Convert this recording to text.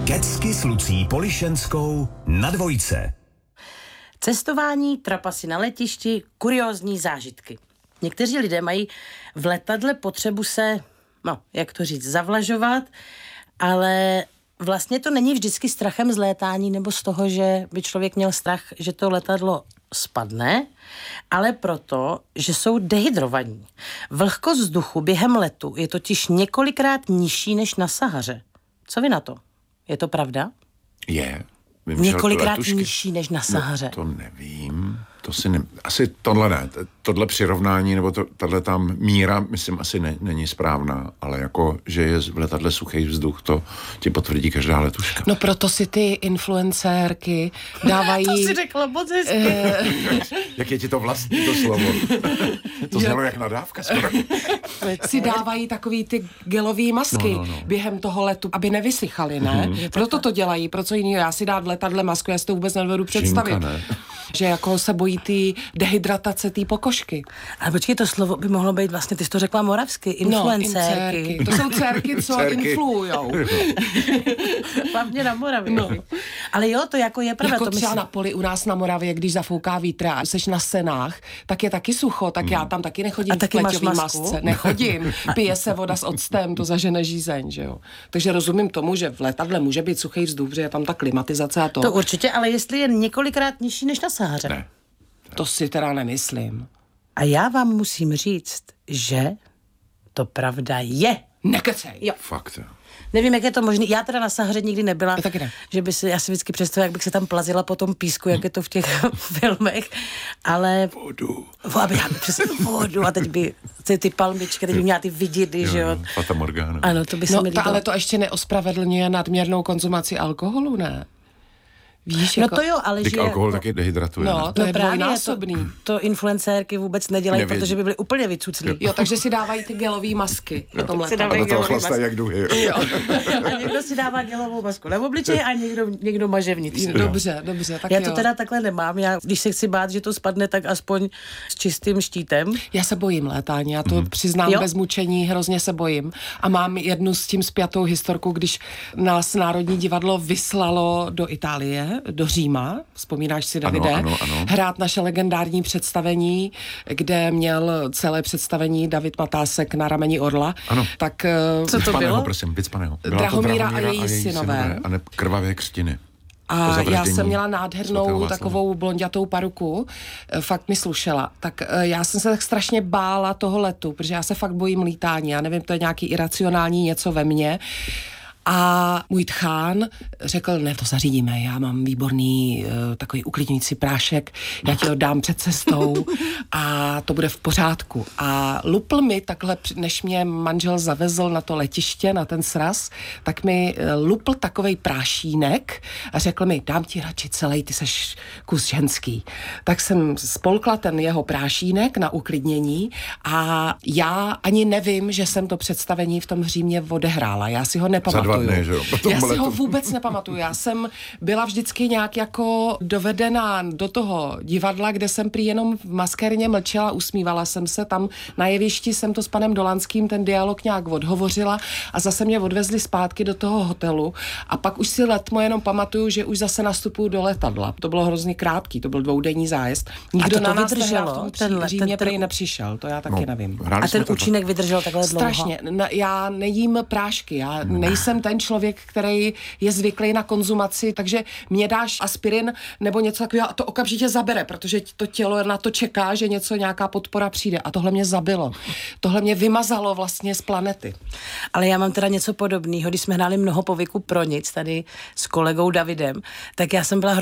Kecky s Lucí Polišenskou na Dvojce. Cestování, trapasy na letišti, kuriózní zážitky. Někteří lidé mají v letadle potřebu se, jak to říct, zavlažovat, ale vlastně to není vždycky strachem z létání nebo z toho, že by člověk měl strach, že to letadlo spadne, ale proto, že jsou dehydrovaní. Vlhkost vzduchu během letu je totiž několikrát nižší než na Sahaře. Co vy na to? Je to pravda? Je. Několikrát nižší než na Sahaře. No, to nevím. To si asi tohle ne. Tohle přirovnání, nebo tahle tam míra, myslím, asi není správná, ale jako, že je v letadle suchý vzduch, to ti potvrdí každá letuška. No proto si ty influencérky dávají... To si řekla moc hezky. Jak je ti to vlastní to slovo? To znělo jak nadávka skoro. Si dávají takový ty gelový masky během toho letu, aby nevysychaly, ne? Proto to dělají, pro co jiného. Já si dát v letadle masku, já si to vůbec nedovedu představit. Žínka, ne? Že jako se bojí ty dehydratace té pokožky. Ale počkej, to slovo by mohlo být vlastně, ty jsi to řekla moravsky, influencérky. To jsou dcerky, co influujou. Hlavně na Moravě. No. Ale jo, to jako je pravda. Jako to třeba na poli u nás na Moravě, když zafouká vítr a seš na senách, tak je taky sucho, tak já tam taky nechodím v pleťový masce. Nechodím. Pije se voda s octem, to zažene žízeň, že jo. Takže rozumím tomu, že v letadle může být suchý vzduch, že je tam ta klimatizace a to. To určitě, ale jestli je několikrát nižší než na Sahaře. Ne. To si teda nemyslím. A já vám musím říct, že to pravda je. Nekecej. Jo. Fakt, jo. Nevím, jak je to možné. Já teda na Sahaře nikdy nebyla. Tak ne. Že by si, já si vždycky představila, jak bych se tam plazila po tom písku, jak je to v těch filmech. Ale... Vodu. Aby já přesně vodu. A teď by ty palmičky, teď by měla ty vididy, že jo. Fata Morgana. Ano, to by se mi líbilo. Ale to ještě neospravedlňuje nadměrnou konzumaci alkoholu, ne? Víš, no jako... to jo, ale Dík že... alkohol taky dehydratuje. No, to je dvojnásobný. To influencérky vůbec nedělají, Nevědí. protože by byly úplně vycuclí. Jo, takže si dávají ty gelový masky na tom Si dávají A do toho gelový chlastají masky. jak duhy. Jo. A někdo si dává gelovou masku na obličeji a někdo maže vnitř. Dobře, tak Já jo. to teda takhle nemám. Já, když se chci bát, že to spadne, tak aspoň s čistým štítem. Já se bojím létání, já to přiznám bez mučení, hrozně se bojím. A mám jednu s tím spjatou historku, když nás Národní divadlo vyslalo do Itálie, do Říma, vzpomínáš si, Davide, ano. hrát naše legendární představení, kde měl celé představení David Matásek na rameni orla. Ano. Tak Co to bylo? Prosím, Vycpaného. Drahomíra a její synové. A ne krvavé křtiny. A já jsem měla nádhernou takovou blonďatou paruku, fakt mi slušela. Tak já jsem se tak strašně bála toho letu, protože já se fakt bojím lítání. Já nevím, to je nějaký iracionální něco ve mně. A můj tchán řekl, ne, to zařídíme, já mám výborný takový uklidňující prášek, já ti ho dám před cestou a to bude v pořádku. A lupl mi takhle, než mě manžel zavezl na to letiště, na ten sraz, tak mi lupl takovej prášínek a řekl mi, dám ti radši celý, ty seš kus ženský. Tak jsem spolkla ten jeho prášínek na uklidnění a já ani nevím, že jsem to představení v tom Římě odehrála. Já si ho nepamatuju. Já si ho vůbec nepamatuju. Já jsem byla vždycky nějak jako dovedená do toho divadla, kde jsem prý jenom v maskérně mlčela, usmívala jsem se. Tam na jevišti jsem to s panem Dolanským ten dialog nějak odhovořila a zase mě odvezli zpátky do toho hotelu a pak už si letmo jenom pamatuju, že už zase nastupuju do letadla. To bylo hrozně krátký, to byl 2denní zájezd. Nikdo na nás v tom Římě prý nepřišel, to já taky nevím. A ten účinek vydržel takhle dlouho? Strašně. Já nejím prášky, já nejsem ten člověk, který je zvyklý na konzumaci, takže mě dáš aspirin nebo něco takového a to okamžitě zabere, protože to tělo na to čeká, že nějaká podpora přijde a tohle mě zabilo. Tohle mě vymazalo vlastně z planety. Ale já mám teda něco podobného, když jsme hráli Mnoho povyku pro nic tady s kolegou Davidem, tak já jsem byla